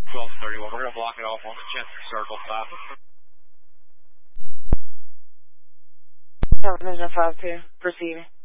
1231. We're going to block it off on the jet circle 5. Television 5-2. Proceeding.